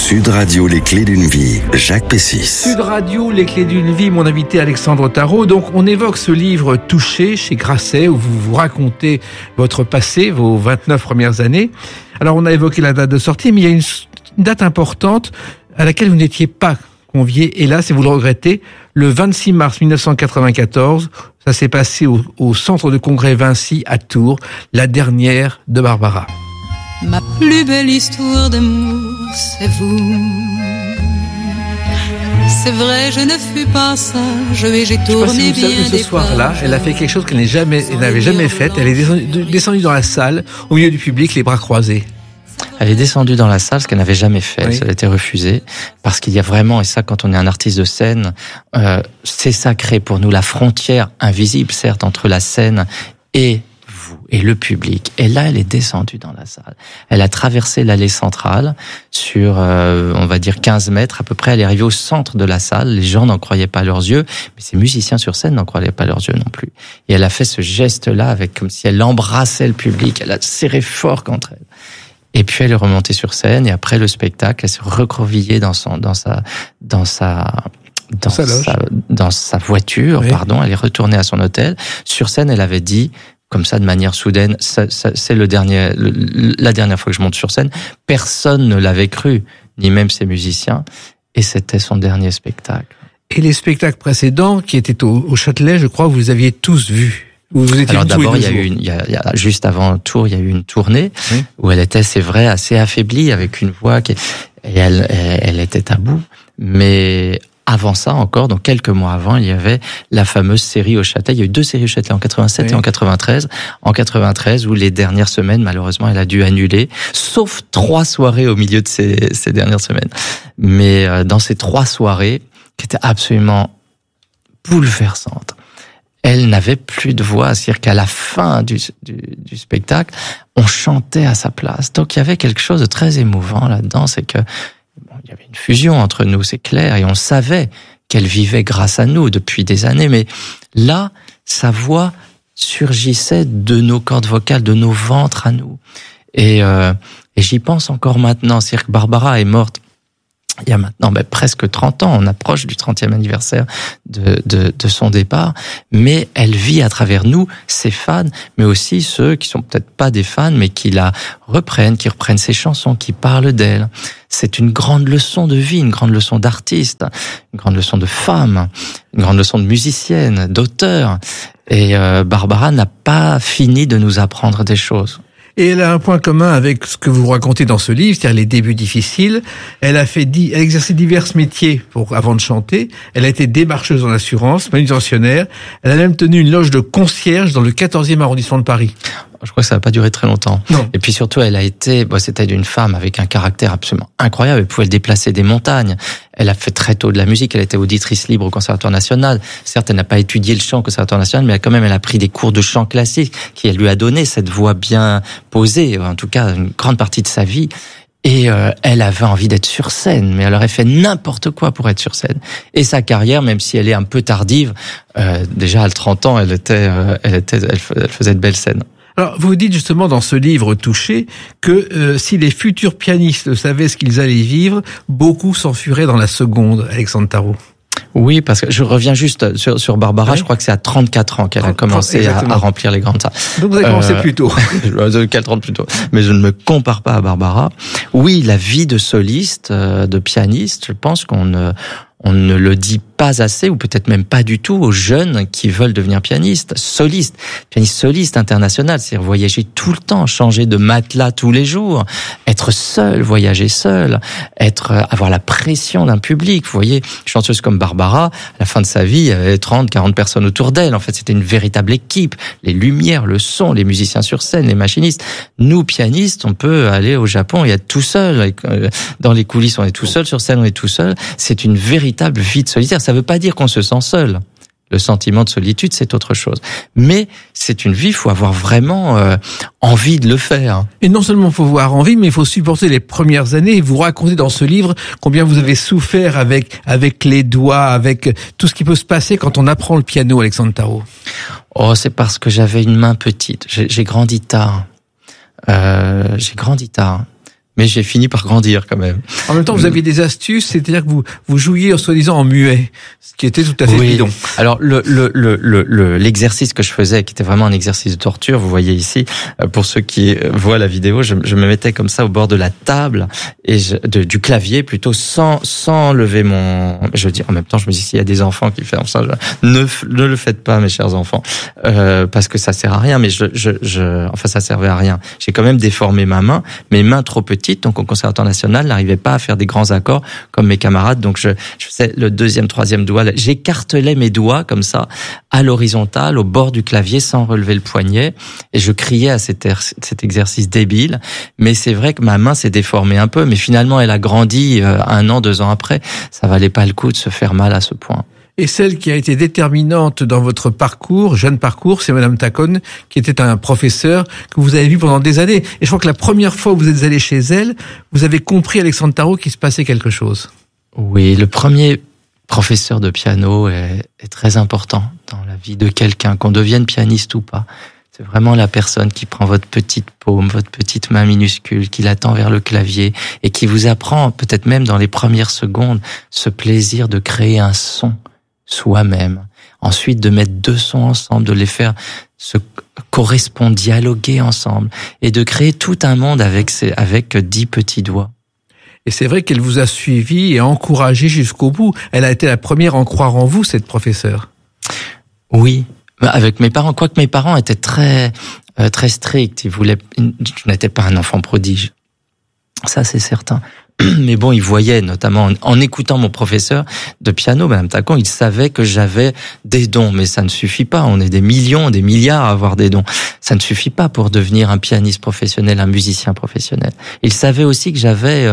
Sud Radio, les clés d'une vie, Jacques Pessis. Sud Radio, les clés d'une vie, mon invité Alexandre Tarot. Donc, on évoque ce livre Touché chez Grasset, où vous vous racontez votre passé, vos 29 premières années. Alors, on a évoqué la date de sortie, mais il y a une date importante à laquelle vous n'étiez pas convié, hélas, et vous le regrettez. Le 26 mars 1994, ça s'est passé au centre de congrès Vinci à Tours, la dernière de Barbara. Ma plus belle histoire d'amour, c'est vous. C'est vrai, je ne fus pas sage et j'ai tourné bien des pages. Je sais pas si vous savez que ce soir-là, elle a fait quelque chose qu'elle n'avait jamais fait. Elle est descendue dans la salle, au milieu du public, les bras croisés. Elle est descendue dans la salle, ce qu'elle n'avait jamais fait. Oui. Ça a été refusé. Parce qu'il y a vraiment, et ça, quand on est un artiste de scène, c'est sacré pour nous, la frontière invisible, certes, entre la scène et vous, et le public. Et là, elle est descendue dans la salle. Elle a traversé l'allée centrale sur, on va dire, 15 mètres à peu près. Elle est arrivée au centre de la salle. Les gens n'en croyaient pas leurs yeux, mais ces musiciens sur scène n'en croyaient pas leurs yeux non plus. Et elle a fait ce geste-là avec, comme si elle embrassait le public. Elle a serré fort contre elle. Et puis elle est remontée sur scène, et après le spectacle, elle s'est recroquevillée dans sa voiture, oui. Elle est retournée à son hôtel. Sur scène, elle avait dit, comme ça, de manière soudaine, c'est la dernière fois que je monte sur scène. Personne ne l'avait cru, ni même ses musiciens, et c'était son dernier spectacle. Et les spectacles précédents, qui étaient au Châtelet, je crois, vous les aviez tous vus. Alors d'abord, juste avant le tour, il y a eu une tournée où elle était, c'est vrai, assez affaiblie, avec une voix elle était à bout. Mais avant ça encore, donc quelques mois avant, il y avait la fameuse série au Châtelet. Il y a eu 2 séries au Châtelet, en 87 et en 93. En 93, où les dernières semaines, malheureusement, elle a dû annuler, sauf 3 soirées au milieu de ces dernières semaines. Mais dans ces 3 soirées, qui étaient absolument bouleversantes, elle n'avait plus de voix, c'est-à-dire qu'à la fin du spectacle, on chantait à sa place. Donc il y avait quelque chose de très émouvant là-dedans, c'est que il y avait une fusion entre nous, c'est clair, et on savait qu'elle vivait grâce à nous depuis des années, mais là, sa voix surgissait de nos cordes vocales, de nos ventres à nous. Et j'y pense encore maintenant, c'est-à-dire que Barbara est morte il y a maintenant presque 30 ans, on approche du 30e anniversaire de son départ, mais elle vit à travers nous, ses fans, mais aussi ceux qui sont peut-être pas des fans, mais qui la reprennent, qui reprennent ses chansons, qui parlent d'elle. C'est une grande leçon de vie, une grande leçon d'artiste, une grande leçon de femme, une grande leçon de musicienne, d'auteur. Et Barbara n'a pas fini de nous apprendre des choses. Et elle a un point commun avec ce que vous racontez dans ce livre, c'est-à-dire les débuts difficiles. Elle a exercé divers métiers avant de chanter. Elle a été démarcheuse en assurance, manutentionnaire. Elle a même tenu une loge de concierge dans le 14e arrondissement de Paris. Je crois que ça n'a pas duré très longtemps. Non. Et puis surtout, elle a été, c'était une femme avec un caractère absolument incroyable. Elle pouvait déplacer des montagnes. Elle a fait très tôt de la musique. Elle était auditrice libre au Conservatoire National. Certes, elle n'a pas étudié le chant au Conservatoire National, mais elle a pris des cours de chant classique qui lui a donné cette voix bien posée, en tout cas une grande partie de sa vie. Et elle avait envie d'être sur scène, mais elle aurait fait n'importe quoi pour être sur scène. Et sa carrière, même si elle est un peu tardive, déjà à 30 ans, elle faisait de belles scènes. Alors, vous dites justement dans ce livre Touché que si les futurs pianistes savaient ce qu'ils allaient vivre, beaucoup s'enfuiraient dans la seconde, Alexandre Tarot. Oui, parce que je reviens juste sur Barbara, oui. Je crois que c'est à 34 ans qu'elle a commencé à remplir les grandes salles. Donc vous avez commencé plus tôt. 4 ans plus tôt. Mais je ne me compare pas à Barbara. Oui, la vie de soliste, de pianiste, je pense qu'on ne le dit pas assez, ou peut-être même pas du tout, aux jeunes qui veulent devenir pianiste soliste international, c'est-à-dire voyager tout le temps, changer de matelas tous les jours, être seul, voyager seul, avoir la pression d'un public. Vous voyez, une chanteuse comme Barbara, à la fin de sa vie, il y avait 30, 40 personnes autour d'elle. En fait, c'était une véritable équipe. Les lumières, le son, les musiciens sur scène, les machinistes. Nous, pianistes, on peut aller au Japon et être tout seul. Dans les coulisses, on est tout seul, sur scène, on est tout seul. C'est une véritable vie de solitaire. Ça veut pas dire qu'on se sent seul. Le sentiment de solitude, c'est autre chose. Mais c'est une vie, il faut avoir vraiment envie de le faire. Et non seulement il faut avoir envie, mais il faut supporter les premières années. Et vous racontez dans ce livre combien vous avez souffert avec les doigts, avec tout ce qui peut se passer quand on apprend le piano, Alexandre Tarot. Oh, c'est parce que j'avais une main petite. J'ai grandi tard. Mais j'ai fini par grandir quand même. En même temps, vous aviez des astuces, c'est-à-dire que vous jouiez soi-disant en muet, ce qui était tout à fait bidon. Alors l'exercice que je faisais, qui était vraiment un exercice de torture, vous voyez ici, pour ceux qui voient la vidéo, je me mettais comme ça au bord de la table et du clavier plutôt, sans lever mon. Je dis en même temps, je me dis s'il y a des enfants qui font ça, ne le faites pas, mes chers enfants, parce que ça sert à rien. Mais enfin, ça servait à rien. J'ai quand même déformé ma main, mes mains trop petites. Donc au Conservatoire national, n'arrivais pas à faire des grands accords comme mes camarades. Donc je faisais le deuxième, troisième doigt. J'écartelais mes doigts comme ça à l'horizontale, au bord du clavier, sans relever le poignet. Et je criais à cet exercice débile. Mais c'est vrai que ma main s'est déformée un peu. Mais finalement, elle a grandi 1 an, 2 ans après. Ça valait pas le coup de se faire mal à ce point. Et celle qui a été déterminante dans votre parcours, jeune parcours, c'est Madame Tacon, qui était un professeur que vous avez vu pendant des années. Et je crois que la première fois où vous êtes allé chez elle, vous avez compris, Alexandre Tarot, qu'il se passait quelque chose. Oui, le premier professeur de piano est très important dans la vie de quelqu'un, qu'on devienne pianiste ou pas. C'est vraiment la personne qui prend votre petite paume, votre petite main minuscule, qui la tend vers le clavier et qui vous apprend, peut-être même dans les premières secondes, ce plaisir de créer un son soi-même, ensuite de mettre 2 sons ensemble, de les faire se correspondre, dialoguer ensemble, et de créer tout un monde avec 10 petits doigts. Et c'est vrai qu'elle vous a suivi et encouragé jusqu'au bout. Elle a été la première à en croire en vous, cette professeure. Oui, avec mes parents, quoique mes parents étaient très stricts. Je n'étais pas un enfant prodige. Ça, c'est certain. Mais bon, il voyait, notamment en écoutant mon professeur de piano, Madame Tacon, il savait que j'avais des dons, mais ça ne suffit pas. On est des millions, des milliards à avoir des dons. Ça ne suffit pas pour devenir un pianiste professionnel, un musicien professionnel. Il savait aussi que j'avais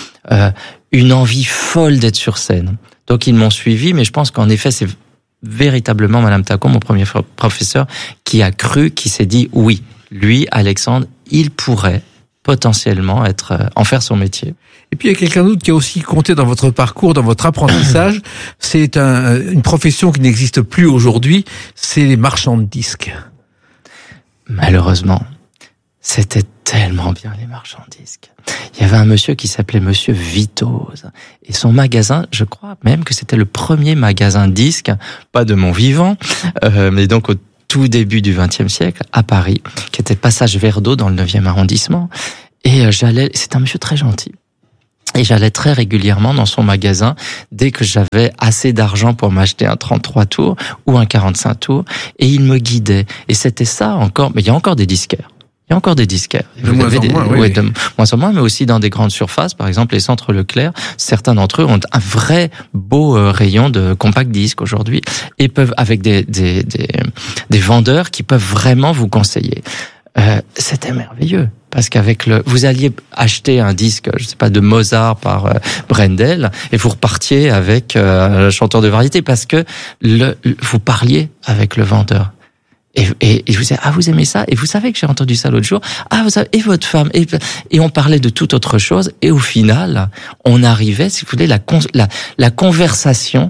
une envie folle d'être sur scène. Donc ils m'ont suivi, mais je pense qu'en effet, c'est véritablement Madame Tacon, mon premier professeur, qui a cru, qui s'est dit oui, lui, Alexandre, il pourrait potentiellement en faire son métier. Et puis il y a quelqu'un d'autre qui a aussi compté dans votre parcours, dans votre apprentissage. C'est une profession qui n'existe plus aujourd'hui, c'est les marchands de disques. Malheureusement, c'était tellement bien les marchands de disques. Il y avait un monsieur qui s'appelait Monsieur Vitoz. Et son magasin, je crois même que c'était le premier magasin de disques, pas de mon vivant, mais donc au tout début du XXe siècle, à Paris, qui était passage Verdot dans le 9e arrondissement. Et c'est un monsieur très gentil. Et j'allais très régulièrement dans son magasin dès que j'avais assez d'argent pour m'acheter un 33 tours ou un 45 tours. Et il me guidait. Et c'était ça encore, mais il y a encore des disquaires. Il y a encore des disquaires. De moins en moins, oui. De moins en moins, mais aussi dans des grandes surfaces, par exemple les centres Leclerc. Certains d'entre eux ont un vrai beau rayon de compact disque aujourd'hui et peuvent, avec des vendeurs qui peuvent vraiment vous conseiller. C'était merveilleux. Parce qu'avec vous alliez acheter un disque, je sais pas, de Mozart par Brendel, et vous repartiez avec un chanteur de variété, parce que vous parliez avec le vendeur. Et je vous disais, vous aimez ça? Et vous savez que j'ai entendu ça l'autre jour. Vous savez, et votre femme? Et on parlait de toute autre chose. Et au final, on arrivait, si vous voulez, la conversation,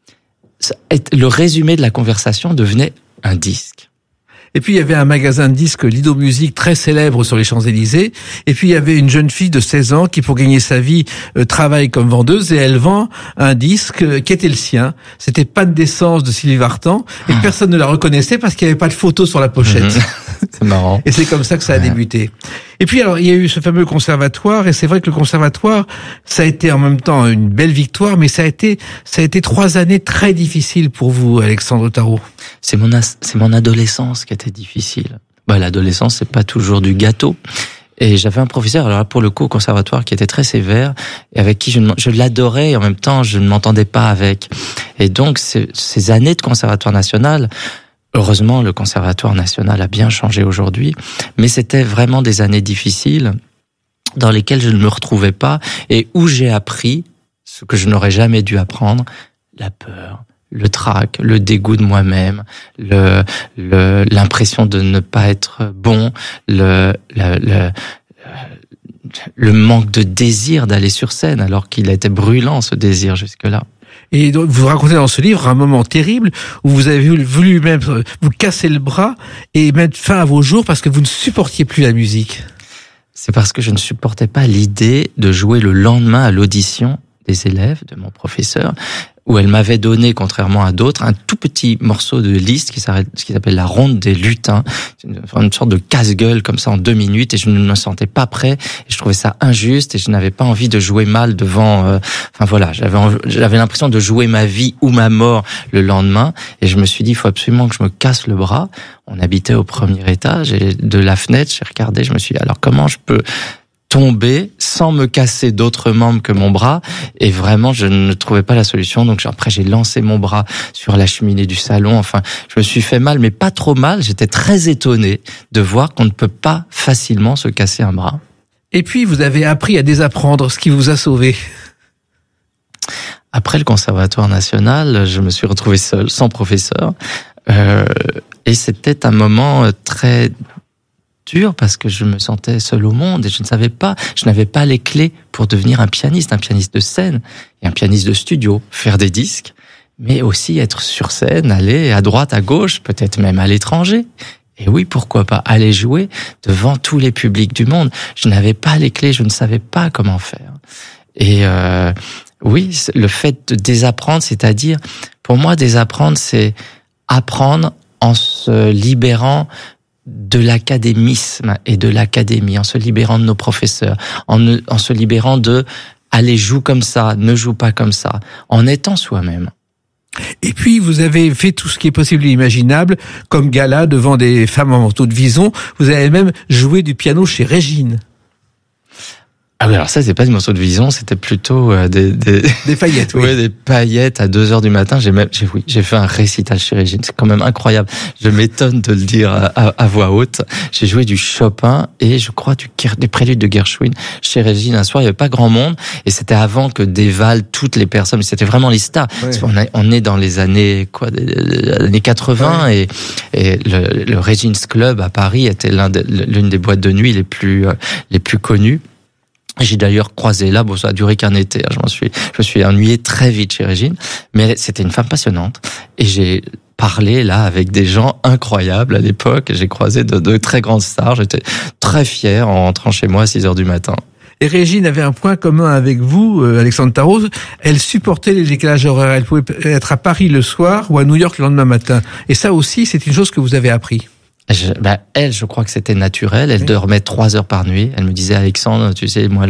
le résumé de la conversation devenait un disque. Et puis il y avait un magasin de disques Lido Musique très célèbre sur les Champs-Élysées. Et puis il y avait une jeune fille de 16 ans qui, pour gagner sa vie, travaille comme vendeuse et elle vend un disque qui était le sien. C'était Panne d'essence de Sylvie Vartan et personne ne la reconnaissait parce qu'il n'y avait pas de photo sur la pochette. C'est marrant. Et c'est comme ça que ça a débuté. Et puis alors il y a eu ce fameux conservatoire et c'est vrai que le conservatoire, ça a été en même temps une belle victoire, mais ça a été 3 années très difficiles pour vous, Alexandre Tarot. C'est mon adolescence qui était difficile. L'adolescence, c'est pas toujours du gâteau. Et j'avais un professeur, alors là, pour le coup, au conservatoire, qui était très sévère, et avec qui je l'adorais, et en même temps, je ne m'entendais pas avec. Et donc, ces années de conservatoire national, heureusement, le conservatoire national a bien changé aujourd'hui, mais c'était vraiment des années difficiles, dans lesquelles je ne me retrouvais pas, et où j'ai appris ce que je n'aurais jamais dû apprendre, la peur, le trac, le dégoût de moi-même, l'impression de ne pas être bon, le manque de désir d'aller sur scène, alors qu'il était brûlant, ce désir, jusque-là. Et donc, vous racontez dans ce livre un moment terrible où vous avez voulu même vous casser le bras et mettre fin à vos jours parce que vous ne supportiez plus la musique. C'est parce que je ne supportais pas l'idée de jouer le lendemain à l'audition des élèves, de mon professeur, où elle m'avait donné, contrairement à d'autres, un tout petit morceau de Liszt qui s'appelle La Ronde des Lutins, une sorte de casse-gueule comme ça en 2 minutes, et je ne me sentais pas prêt, et je trouvais ça injuste, et je n'avais pas envie de jouer mal devant... j'avais l'impression de jouer ma vie ou ma mort le lendemain, et je me suis dit, il faut absolument que je me casse le bras. On habitait au 1er étage, et de la fenêtre, j'ai regardé, je me suis dit, alors comment je peux tomber sans me casser d'autres membres que mon bras, et vraiment je ne trouvais pas la solution. Donc après j'ai lancé mon bras sur la cheminée du salon. Enfin, je me suis fait mal, mais pas trop mal. J'étais très étonné de voir qu'on ne peut pas facilement se casser un bras. Et puis vous avez appris à désapprendre, ce qui vous a sauvé. Après le Conservatoire national, je me suis retrouvé seul, sans professeur, et c'était un moment très dur parce que je me sentais seul au monde et je n'avais pas les clés pour devenir un pianiste de scène et un pianiste de studio, faire des disques, mais aussi être sur scène, aller à droite, à gauche, peut-être même à l'étranger. Et oui, pourquoi pas aller jouer devant tous les publics du monde. Je n'avais pas les clés, je ne savais pas comment faire. Et oui, le fait de désapprendre, c'est-à-dire, pour moi, désapprendre, c'est apprendre en se libérant de l'académisme et de l'académie, en se libérant de nos professeurs, en se libérant de allez, joue comme ça, ne joue pas comme ça, en étant soi-même. Et puis, vous avez fait tout ce qui est possible et imaginable, comme gala devant des femmes en manteau de vison. Vous avez même joué du piano chez Régine. Ah oui, alors ça, c'est pas du morceau de vison, c'était plutôt des paillettes, oui. Oui, des paillettes à 2h du matin. J'ai fait un récital chez Régine. C'est quand même incroyable. Je m'étonne de le dire à voix haute. J'ai joué du Chopin et je crois des préludes de Gershwin chez Régine un soir. Il y avait pas grand monde et c'était avant que dévalent toutes les personnes. C'était vraiment les stars. Ouais. On est dans les années, années 80 ouais. et le Regine's Club à Paris était l'une des boîtes de nuit les plus connues. J'ai d'ailleurs croisé là, ça a duré qu'un été, je me suis ennuyé très vite chez Régine, mais c'était une femme passionnante, et j'ai parlé là avec des gens incroyables à l'époque, j'ai croisé de très grandes stars, j'étais très fier en rentrant chez moi à 6h du matin. Et Régine avait un point commun avec vous, Alexandre Tarot, elle supportait les décalages horaires, elle pouvait être à Paris le soir ou à New York le lendemain matin, et ça aussi c'est une chose que vous avez appris. Je crois que c'était naturel. Elle dormait 3 heures par nuit. Elle me disait, Alexandre, tu sais, moi,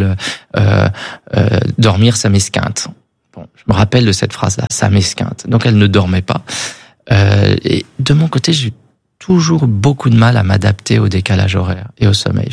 dormir, ça m'esquinte. Bon, je me rappelle de cette phrase-là, ça m'esquinte. Donc, elle ne dormait pas. Et de mon côté, j'ai toujours beaucoup de mal à m'adapter au décalage horaire et au sommeil.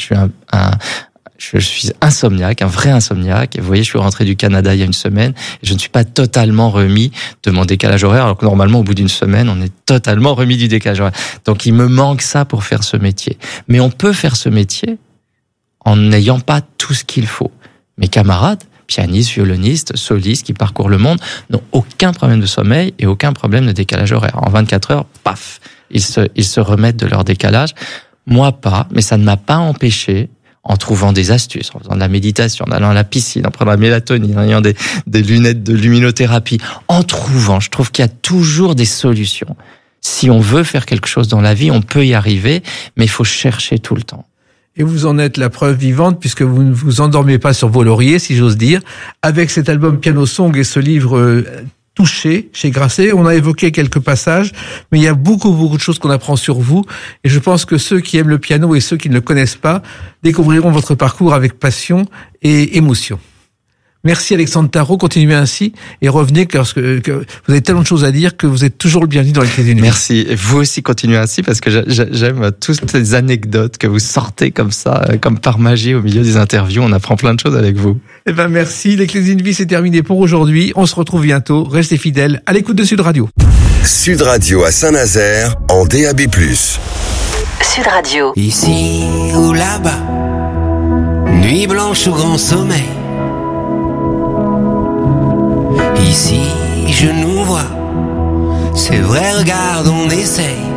Je suis insomniaque, un vrai insomniaque. Et vous voyez, je suis rentré du Canada il y a une semaine et je ne suis pas totalement remis de mon décalage horaire, alors que normalement, au bout d'une semaine, on est totalement remis du décalage horaire. Donc, il me manque ça pour faire ce métier. Mais on peut faire ce métier en n'ayant pas tout ce qu'il faut. Mes camarades, pianistes, violonistes, solistes qui parcourent le monde, n'ont aucun problème de sommeil et aucun problème de décalage horaire. En 24 heures, paf, ils se remettent de leur décalage. Moi, pas, mais ça ne m'a pas empêché, en trouvant des astuces, en faisant de la méditation, en allant à la piscine, en prenant la mélatonine, en ayant des lunettes de luminothérapie, je trouve qu'il y a toujours des solutions. Si on veut faire quelque chose dans la vie, on peut y arriver, mais il faut chercher tout le temps. Et vous en êtes la preuve vivante, puisque vous ne vous endormez pas sur vos lauriers, si j'ose dire, avec cet album Piano Song et ce livre Touché chez Grasset. On a évoqué quelques passages, mais il y a beaucoup de choses qu'on apprend sur vous, et je pense que ceux qui aiment le piano et ceux qui ne le connaissent pas découvriront votre parcours avec passion et émotion. Merci Alexandre Tarot, continuez ainsi et revenez parce que vous avez tellement de choses à dire que vous êtes toujours le bienvenu dans les Clés d'une Vie. Merci, et vous aussi continuez ainsi parce que j'aime toutes ces anecdotes que vous sortez comme ça, comme par magie au milieu des interviews, on apprend plein de choses avec vous. Eh ben merci, les Clés d'une Vie c'est terminé pour aujourd'hui, on se retrouve bientôt, restez fidèles à l'écoute de Sud Radio. Sud Radio à Saint-Nazaire en DAB+. Sud Radio. Ici ou là-bas, nuit blanche ou grand sommeil. Ici, je nous vois, c'est vrai, regarde, on essaye.